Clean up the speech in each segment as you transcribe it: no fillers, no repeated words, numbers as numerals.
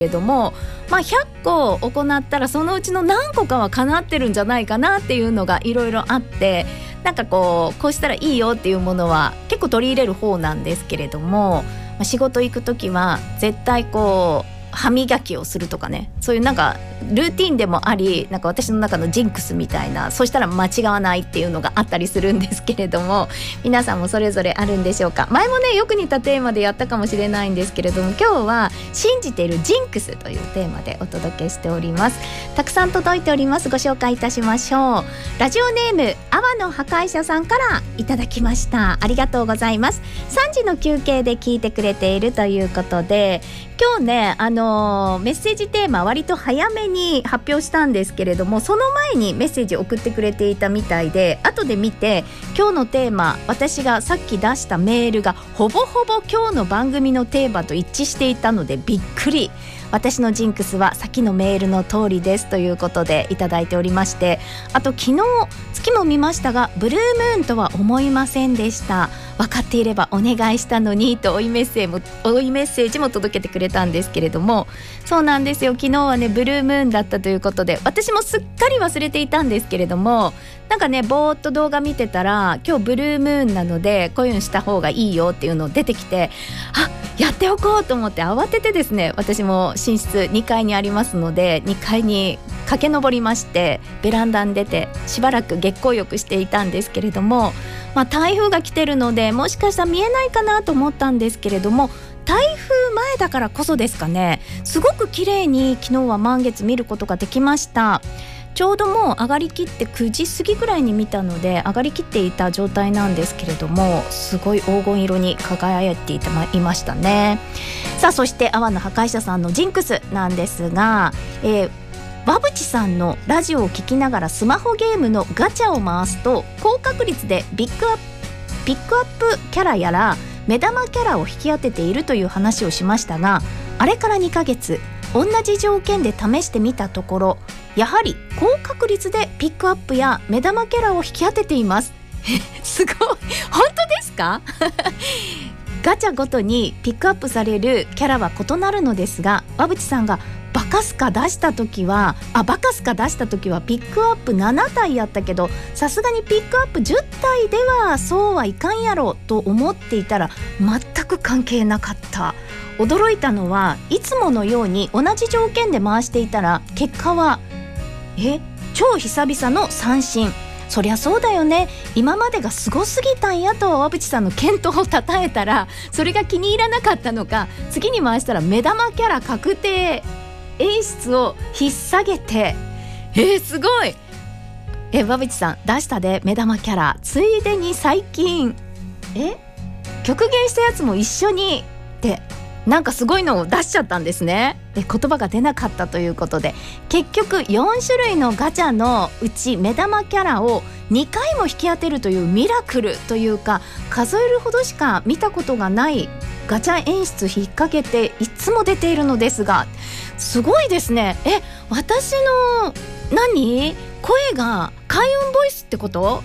けども、100個行ったらそのうちの何個かは叶ってるんじゃないかなっていうのがいろいろあって、なんかこうしたらいいよっていうものは結構取り入れる方なんですけれども、仕事行くときは絶対歯磨きをするとかね、そういうなんかルーティンでもあり、なんか私の中のジンクスみたいな、そうしたら間違わないっていうのがあったりするんですけれども、皆さんもそれぞれあるんでしょうか。前もねよく似たテーマでやったかもしれないんですけれども、今日は信じているジンクスというテーマでお届けしております。たくさん届いております。ご紹介いたしましょう。ラジオネーム阿波の破壊者さんからいただきました。ありがとうございます。3時の休憩で聞いてくれているということで、今日ねメッセージテーマ割と早めに発表したんですけれども、その前にメッセージ送ってくれていたみたいで、後で見て今日のテーマ、私がさっき出したメールがほぼほぼ今日の番組のテーマと一致していたのでびっくり。私のジンクスはさっきのメールの通りですということでいただいておりまして、あと昨日月も見ましたがブルームーンとは思いませんでした。分かっていればお願いしたのにと追いメッセージも届けてくれたんですけれども、そうなんですよ。昨日はねブルームーンだったということで、私もすっかり忘れていたんですけれども、なんかねぼーっと動画見てたら今日ブルームーンなのでこういうのした方がいいよっていうの出てきて、やっておこうと思って慌ててですね、私も寝室2階にありますので2階に駆け上りまして、ベランダに出てしばらく月光浴していたんですけれども、台風が来てるのでもしかしたら見えないかなと思ったんですけれども、台風前だからこそですかね、すごく綺麗に昨日は満月見ることができました。ちょうどもう上がりきって9時過ぎぐらいに見たので上がりきっていた状態なんですけれども、すごい黄金色に輝いていましたね。さあ、そして阿波の破壊者さんのジンクスなんですが、馬淵さんのラジオを聞きながらスマホゲームのガチャを回すと高確率でピックアップキャラやら目玉キャラを引き当てているという話をしましたが、あれから2ヶ月同じ条件で試してみたところ、やはり高確率でピックアップや目玉キャラを引き当てています。すごい、本当ですか？ガチャごとにピックアップされるキャラは異なるのですが、馬淵さんがバカスカ出した時はピックアップ7体やったけど、さすがにピックアップ10体ではそうはいかんやろと思っていたら全く関係なかった。驚いたのはいつものように同じ条件で回していたら結果は超久々の三振。そりゃそうだよね、今までがすごすぎたんやと馬淵さんの健闘をたたえたら、それが気に入らなかったのか、次に回したら目玉キャラ確定演出を引っ提げて、すごい、馬淵さん出したで目玉キャラ、ついでに最近極限したやつも一緒にってなんかすごいのを出しちゃったんですね。で、言葉が出なかったということで、結局4種類のガチャのうち目玉キャラを2回も引き当てるというミラクルというか、数えるほどしか見たことがないガチャ演出引っ掛けていつも出ているのですが、すごいですね。私の声が開運ボイスってこと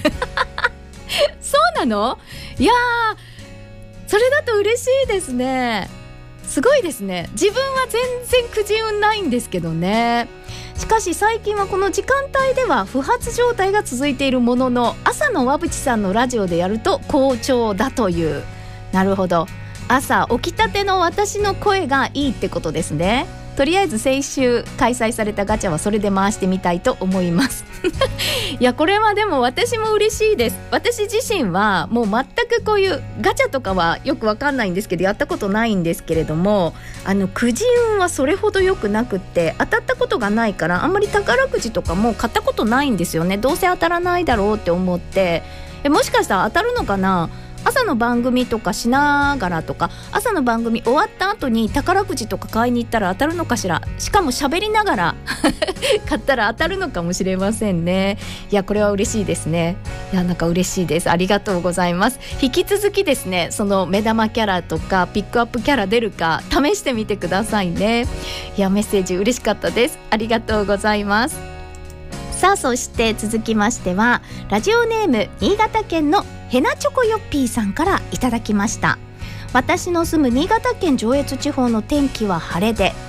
そうなの？いやー、それだと嬉しいですね。すごいですね。自分は全然くじ運ないんですけどね。しかし最近はこの時間帯では不発状態が続いているものの、朝の馬淵さんのラジオでやると好調だという。なるほど、朝起きたての私の声がいいってことですね。とりあえず先週開催されたガチャはそれで回してみたいと思いますいや、これはでも私も嬉しいです。私自身はもう全くこういうガチャとかはよくわかんないんですけど、やったことないんですけれども、くじ運はそれほど良くなくって、当たったことがないからあんまり宝くじとかも買ったことないんですよね。どうせ当たらないだろうって思って、もしかしたら当たるのかな、朝の番組とかしながらとか、朝の番組終わった後に宝くじとか買いに行ったら当たるのかしら。しかも喋りながら買ったら当たるのかもしれませんね。いや、これは嬉しいですね。いや、なんか嬉しいです。ありがとうございます。引き続きですね、その目玉キャラとかピックアップキャラ出るか試してみてくださいね。いや、メッセージ嬉しかったです。ありがとうございます。さあ、そして続きましてはラジオネーム新潟県のヘナチョコヨッピーさんからいただきました。私の住む新潟県上越地方の天気は晴れで、